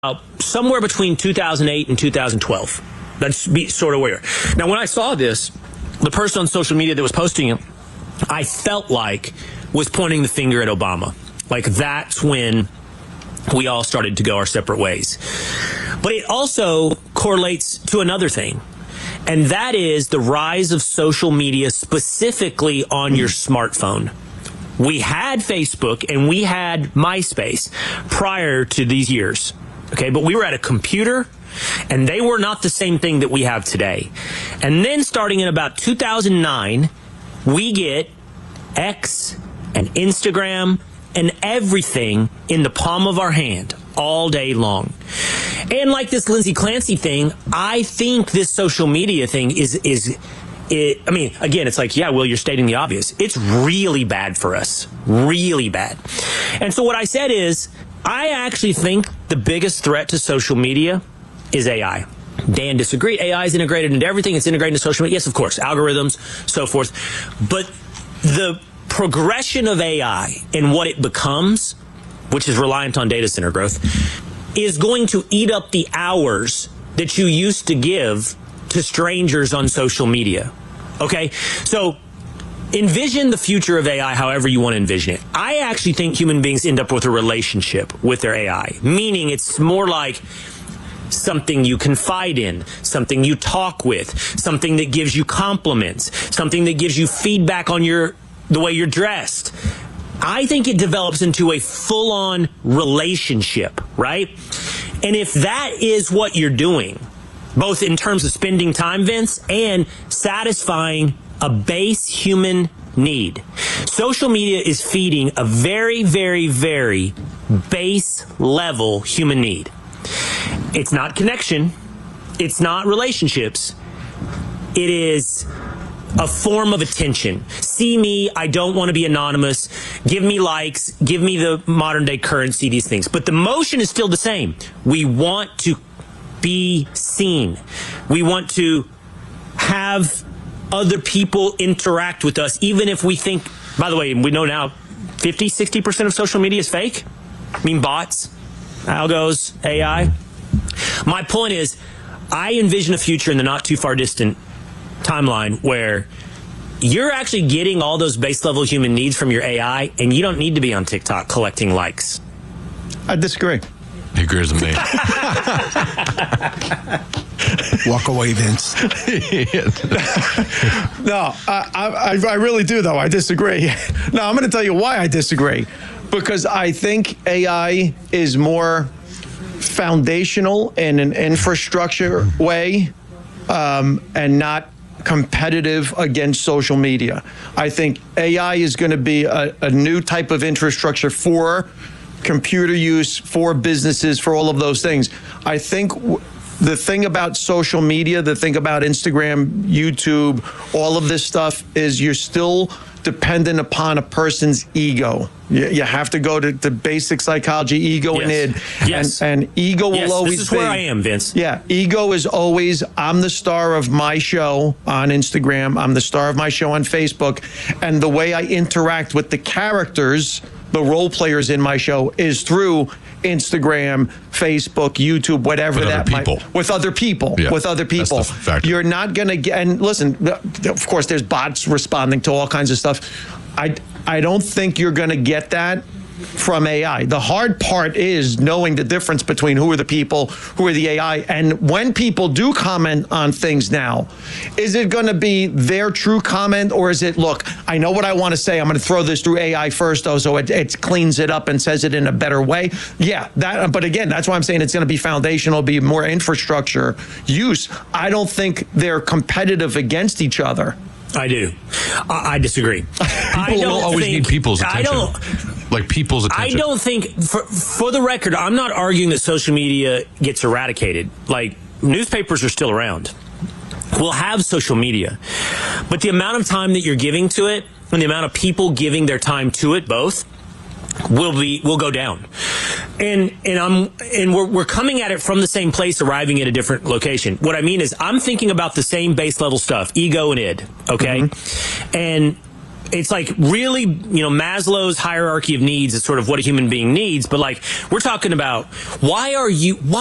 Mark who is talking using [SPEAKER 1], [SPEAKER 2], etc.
[SPEAKER 1] somewhere between 2008 and 2012. That's sort of where. Now, when I saw this, the person on social media that was posting it, I felt like was pointing the finger at Obama. Like, that's when we all started to go our separate ways. But it also correlates to another thing, and that is the rise of social media specifically on your smartphone. We had Facebook and we had MySpace prior to these years, okay? But we were at a computer, and they were not the same thing that we have today. And then starting in about 2009, we get X and Instagram and everything in the palm of our hand all day long. And like this Lindsay Clancy thing, I think this social media thing I mean, again, it's like, yeah, well, you're stating the obvious. It's really bad for us. Really bad. And so what I said is, I actually think the biggest threat to social media is AI. Dan disagreed. AI is integrated into everything. It's integrated into social media. Yes, of course, algorithms, so forth. But the progression of AI and what it becomes, which is reliant on data center growth, is going to eat up the hours that you used to give to strangers on social media. Okay? So envision the future of AI however you want to envision it. I actually think human beings end up with a relationship with their AI, meaning it's more like something you confide in, something you talk with, something that gives you compliments, something that gives you feedback on the way you're dressed. I think it develops into a full-on relationship, right? And if that is what you're doing, both in terms of spending time, Vince, and satisfying a base human need, social media is feeding a very, very, very base level human need. It's not connection. It's not relationships. It is a form of attention. See me, I don't want to be anonymous. Give me likes, give me the modern day currency, these things. But the motion is still the same. We want to be seen. We want to have other people interact with us, even if we think, by the way, we know now 50, 60% of social media is fake. I mean, bots, algos, AI. My point is, I envision a future in the not too far distant timeline where you're actually getting all those base level human needs from your AI, and you don't need to be on TikTok collecting likes.
[SPEAKER 2] I disagree.
[SPEAKER 3] He agrees with me.
[SPEAKER 4] Walk away, Vince.
[SPEAKER 2] No, I really do, though. I disagree. No, I'm going to tell you why I disagree. Because I think AI is more foundational in an infrastructure way and not competitive against social media. I think AI is going to be a new type of infrastructure for computer use, for businesses, for all of those things. I think the thing about social media, the thing about Instagram, YouTube, all of this stuff is you're still dependent upon a person's ego. You have to go to the basic psychology, ego and id.
[SPEAKER 1] Yes.
[SPEAKER 2] And ego will always be.
[SPEAKER 1] This is where I am, Vince.
[SPEAKER 2] Yeah. Ego is always, I'm the star of my show on Instagram. I'm the star of my show on Facebook. And the way I interact with the characters, the role players in my show, is through Instagram, Facebook, YouTube, whatever that might be. With other people.
[SPEAKER 3] Yeah,
[SPEAKER 2] with other people.
[SPEAKER 3] That's the factor.
[SPEAKER 2] You're not going to get, and listen, of course, there's bots responding to all kinds of stuff. I don't think you're going to get that from AI. The hard part is knowing the difference between who are the people, who are the AI, and when people do comment on things now, is it going to be their true comment, or is it, look, I know what I want to say, I'm going to throw this through AI first, though, so it cleans it up and says it in a better way? Yeah, but again, that's why I'm saying it's going to be foundational, be more infrastructure use. I don't think they're competitive against each other.
[SPEAKER 1] I do. I disagree.
[SPEAKER 3] People will always need people's attention. Like people's attention.
[SPEAKER 1] I don't think, for the record, I'm not arguing that social media gets eradicated. Like, newspapers are still around. We'll have social media. But the amount of time that you're giving to it and the amount of people giving their time to it both will go down. And we're coming at it from the same place, arriving at a different location. What I mean is, I'm thinking about the same base level stuff, ego and id, okay? Mm-hmm. And it's like really, Maslow's hierarchy of needs is sort of what a human being needs. But like, we're talking about why